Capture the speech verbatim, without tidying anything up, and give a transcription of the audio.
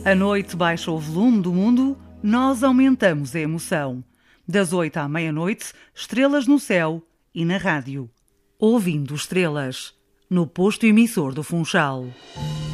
A noite baixa o volume do mundo, nós aumentamos a emoção. Das oito à meia-noite, estrelas no céu e na rádio. Ouvindo estrelas, no posto emissor do Funchal.